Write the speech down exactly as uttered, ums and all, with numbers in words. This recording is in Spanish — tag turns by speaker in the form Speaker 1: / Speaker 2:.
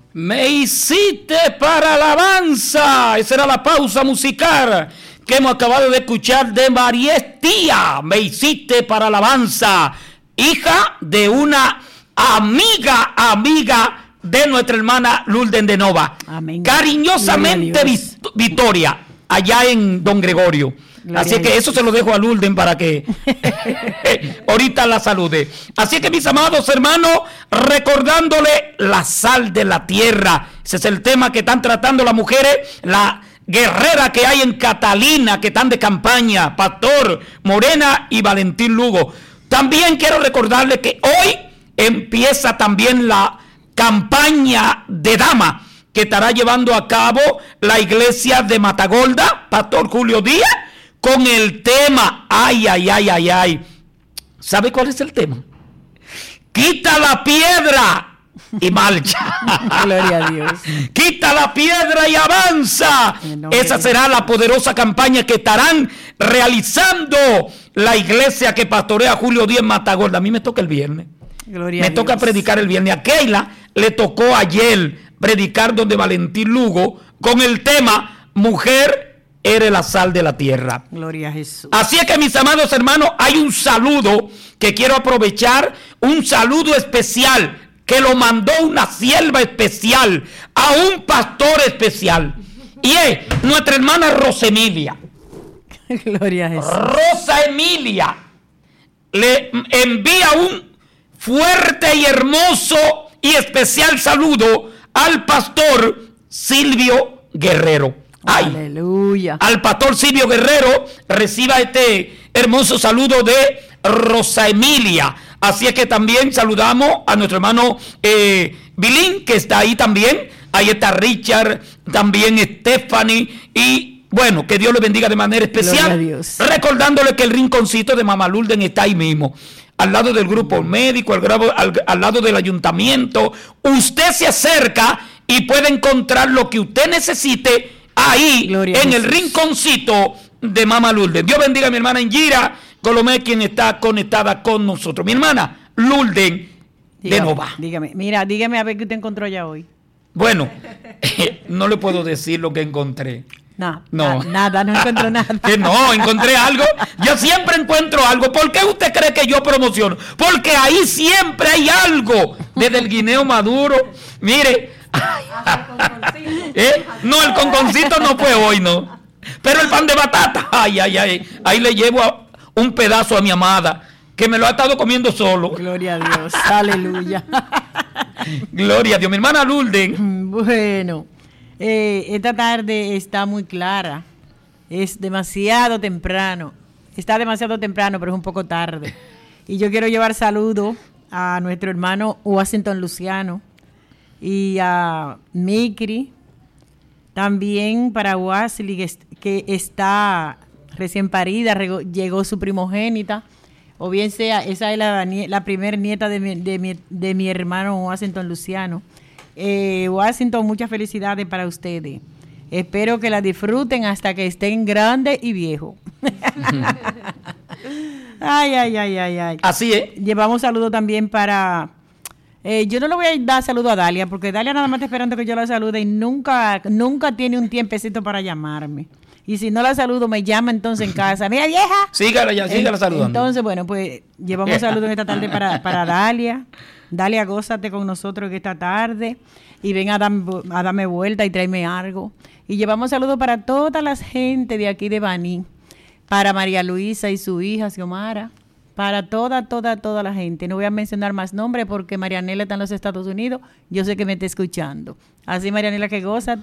Speaker 1: Me hiciste para alabanza. Esa era la pausa musical que hemos acabado de escuchar de María Estía. Me hiciste para alabanza. Hija de una amiga, amiga de nuestra hermana Lourdes de Nova. Amén. Cariñosamente Victoria, allá en Don Gregorio. Gloria. Así que eso se lo dejo a Lourdes para que ahorita la salude. Así que mis amados hermanos, recordándole la sal de la tierra. Ese es el tema que están tratando las mujeres, la guerrera que hay en Catalina, que están de campaña, Pastor Morena y Valentín Lugo. También quiero recordarle que hoy empieza también la campaña de dama que estará llevando a cabo la iglesia de Matagorda, Pastor Julio Díaz, con el tema, ay, ay, ay, ay, ay. ¿Sabe cuál es el tema? Quita la piedra y marcha.
Speaker 2: Gloria a Dios.
Speaker 1: Quita la piedra y avanza. No, Esa no, será la poderosa campaña que estarán realizando la iglesia que pastorea Julio Díaz Matagorda. A mí me toca el viernes.
Speaker 2: Gloria
Speaker 1: me
Speaker 2: a
Speaker 1: toca
Speaker 2: Dios.
Speaker 1: predicar el viernes. A Keila le tocó ayer predicar donde Valentín Lugo con el tema Mujer eres la sal de la tierra.
Speaker 2: Gloria a Jesús.
Speaker 1: Así es que mis amados hermanos, hay un saludo que quiero aprovechar, un saludo especial que lo mandó una sierva especial a un pastor especial. Y es nuestra hermana Rosa Emilia.
Speaker 2: Gloria a Jesús.
Speaker 1: Rosa Emilia le envía un fuerte y hermoso y especial saludo al pastor Silvio Guerrero. Ay,
Speaker 2: aleluya.
Speaker 1: Al pastor Silvio Guerrero reciba este hermoso saludo de Rosa Emilia. Así es que también saludamos a nuestro hermano eh, Bilín, que está ahí también. Ahí está Richard, también Stephanie. Y bueno, que Dios le bendiga de manera especial. Recordándole que el rinconcito de Mamá Lourdes está ahí mismo, al lado del grupo médico, al, al, al lado del ayuntamiento. Usted se acerca y puede encontrar lo que usted necesite ahí, Gloria en el rinconcito de Mamá Lourdes. Dios bendiga a mi hermana Ingira Colomé, quien está conectada con nosotros. Mi hermana Lourdes de Nova.
Speaker 2: Dígame, mira, dígame a ver qué usted encontró ya hoy.
Speaker 1: Bueno, eh, no le puedo decir lo que encontré.
Speaker 2: No, no. Na, nada, no encuentro nada.
Speaker 1: Que no, encontré algo. Yo siempre encuentro algo. ¿Por qué usted cree que yo promociono? Porque ahí siempre hay algo. Desde el guineo maduro. Mire. ¿Eh? No, el conconcito no fue hoy, no. Pero el pan de batata, ay, ay, ay. Ahí le llevo a un pedazo a mi amada, que me lo ha estado comiendo solo.
Speaker 2: Gloria a Dios, aleluya.
Speaker 1: Gloria a Dios, mi hermana Lourdes.
Speaker 2: Bueno, eh, esta tarde está muy clara. Es demasiado temprano. Está demasiado temprano, pero es un poco tarde. Y yo quiero llevar saludo a nuestro hermano Washington Luciano y a Mikri, también para Wesley, que está recién parida, llegó su primogénita, o bien sea, esa es la, la primer nieta de mi, de, mi, de mi hermano Washington Luciano. Eh, Washington, muchas felicidades para ustedes. Espero que la disfruten hasta que estén grandes y viejos. Ay, ay, ay, ay, ay.
Speaker 1: Así es.
Speaker 2: Llevamos saludos también para... Eh, yo no le voy a dar saludo a Dalia, porque Dalia nada más está esperando que yo la salude y nunca, nunca tiene un tiempecito para llamarme. Y si no la saludo, me llama entonces en casa. Mira, vieja.
Speaker 1: Sígala ya, sígala
Speaker 2: eh,
Speaker 1: saludando.
Speaker 2: Entonces, bueno, pues llevamos saludos en esta tarde para, para Dalia. Dalia, gózate con nosotros esta tarde. Y ven a, dar, a darme vuelta y tráeme algo. Y llevamos saludos para toda la gente de aquí de Baní. Para María Luisa y su hija, Xiomara. Para toda, toda, toda la gente. No voy a mencionar más nombres porque Marianela está en los Estados Unidos. Yo sé que me está escuchando. Así, Marianela, que gózate.